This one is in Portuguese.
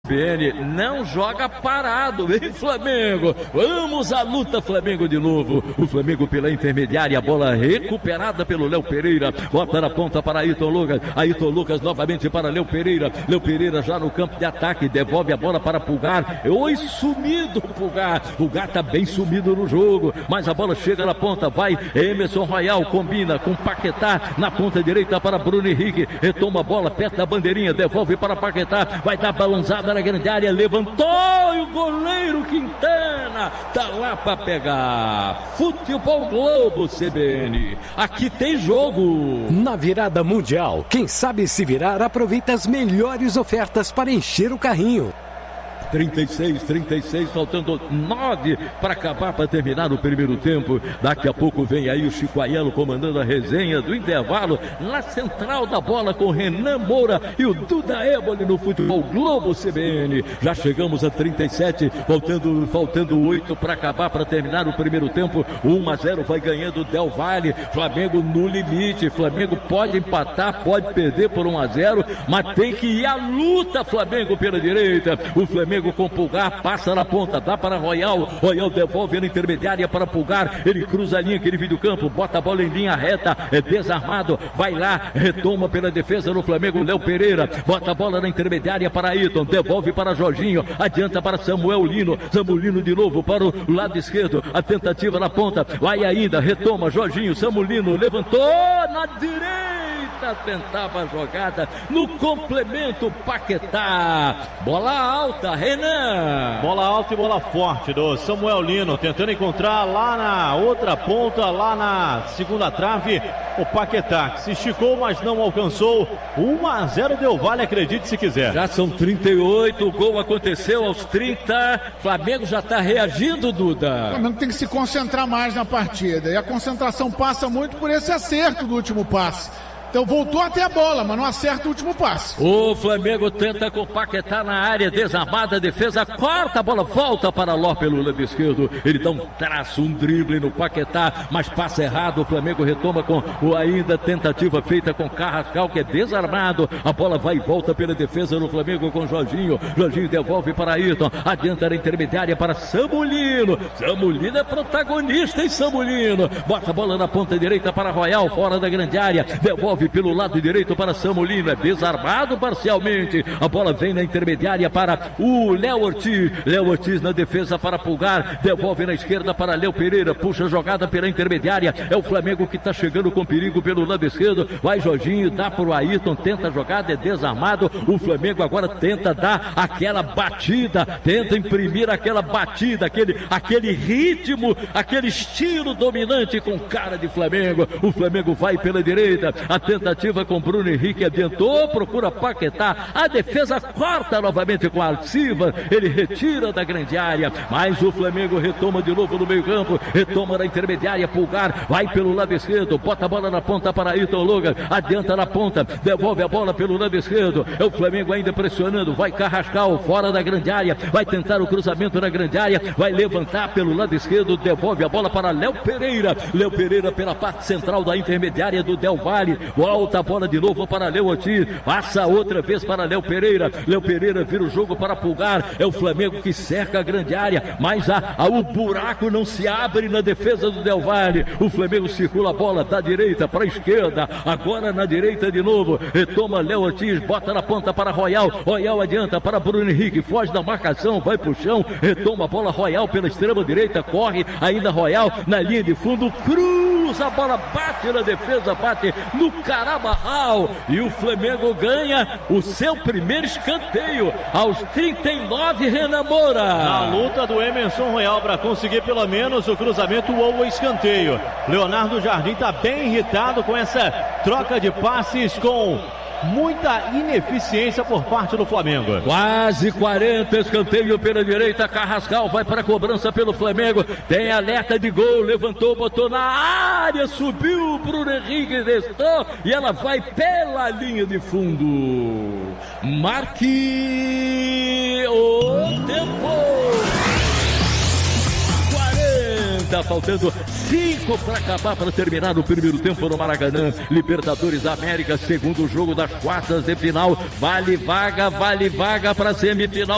CBN não joga parado, hein, Flamengo? Vamos à luta, Flamengo de novo. O Flamengo pela intermediária, a bola recuperada pelo Léo Pereira. Bota na ponta para Ayrton Lucas. Ayrton Lucas novamente para Léo Pereira. Léo Pereira já no campo de ataque. Devolve a bola para Pulgar. Oi, sumido Pulgar. Pulgar tá bem sumido no jogo. Mas a bola chega na ponta. Vai Emerson Royal. Combina com Paquetá. Na ponta direita para Bruno Henrique. Retoma a bola perto da bandeirinha. Devolve para Paquetá. Vai dar balançada na grande área. Levantou e o goleiro Quintana tá lá para pegar. Futebol Globo CBN. Aqui tem jogo. Na virada mundial, quem sabe se virar aproveita as melhores ofertas para encher o carrinho. 36, faltando 9 para acabar, para terminar o primeiro tempo. Daqui a pouco vem aí o Chico Aiello comandando a resenha do intervalo na central da bola com Renan Moura e o Duda Éboli no Futebol Globo CBN. Já chegamos a 37, faltando 8 para acabar, para terminar o primeiro tempo. 1-0 vai ganhando o Del Valle. Flamengo no limite. Flamengo pode empatar, pode perder por 1-0, mas tem que ir à luta. Flamengo pela direita. O Flamengo com Pulgar, passa na ponta, dá para Royal. Royal devolve na intermediária para Pulgar. Ele cruza a linha que ele vive do campo, bota a bola em linha reta, é desarmado, vai lá, retoma pela defesa no Flamengo, Léo Pereira, bota a bola na intermediária para Ayrton, devolve para Jorginho, adianta para Samuel Lino de novo para o lado esquerdo, a tentativa na ponta, vai ainda, retoma Jorginho, Samuel Lino levantou na direita, tentava a jogada no complemento, Paquetá, bola alta, Renan. Bola alta e bola forte do Samuel Lino, tentando encontrar lá na outra ponta, lá na segunda trave, o Paquetá, que se esticou, mas não alcançou. 1-0 Del Valle, acredite se quiser. Já são 38, o gol aconteceu aos 30, Flamengo já está reagindo, Duda. O Flamengo tem que se concentrar mais na partida, e a concentração passa muito por esse acerto do último passe. Então voltou até a bola, mas não acerta o último passe. O Flamengo tenta com o Paquetá na área, desarmada, defesa, corta a bola, volta para Ló pelo lado esquerdo. Ele dá um traço, um drible no Paquetá, mas passa errado. O Flamengo retoma com o ainda tentativa feita com Carrascal, que é desarmado. A bola vai e volta pela defesa no Flamengo com Jorginho. Jorginho devolve para Ayrton, adianta na intermediária para Samulino. Samulino é protagonista, hein, Samulino? Bota a bola na ponta direita para Royal, fora da grande área, devolve pelo lado direito para Samulino, é desarmado parcialmente, a bola vem na intermediária para o Léo Ortiz, Léo Ortiz na defesa para Pulgar, devolve na esquerda para Léo Pereira, puxa a jogada pela intermediária, é o Flamengo que está chegando com perigo pelo lado esquerdo, vai Jorginho, dá para o Ayrton, tenta a jogada, é desarmado, o Flamengo agora tenta dar aquela batida, tenta imprimir aquela batida, aquele ritmo, aquele estilo dominante com cara de Flamengo, o Flamengo vai pela direita, a tentativa com Bruno Henrique, adiantou, procura Paquetá, a defesa corta novamente com a Silva, ele retira da grande área, mas o Flamengo retoma de novo no meio campo, retoma na intermediária, Pulgar, vai pelo lado esquerdo, bota a bola na ponta para Ayrton Lucas, adianta na ponta, devolve a bola pelo lado esquerdo, é o Flamengo ainda pressionando, vai Carrascal, fora da grande área, vai tentar o cruzamento na grande área, vai levantar pelo lado esquerdo, devolve a bola para Léo Pereira pela parte central da intermediária do Del Valle, volta a bola de novo para Léo Ortiz, passa outra vez para Léo Pereira vira o jogo para Pulgar, é o Flamengo que cerca a grande área, mas o buraco não se abre na defesa do Del Valle, o Flamengo circula a bola da direita para a esquerda, agora na direita de novo, retoma Léo Ortiz, bota na ponta para Royal adianta para Bruno Henrique, foge da marcação, vai pro chão, retoma a bola Royal pela extrema direita, corre ainda Royal na linha de fundo, cruza a bola, bate na defesa, bate no Carabarral e o Flamengo ganha o seu primeiro escanteio aos 39, Renan Moura. Na luta do Emerson Royal para conseguir pelo menos o cruzamento ou o escanteio. Leonardo Jardim está bem irritado com essa troca de passes com muita ineficiência por parte do Flamengo. Quase 40, escanteio pela direita, Carrascal vai para a cobrança pelo Flamengo, tem alerta de gol, levantou, botou na área, subiu, Bruno Henrique destou e ela vai pela linha de fundo. Marque o tempo. Faltando 5 para acabar, para terminar o primeiro tempo no Maracanã. Libertadores da América, segundo jogo das quartas de final. Vale vaga para semifinal.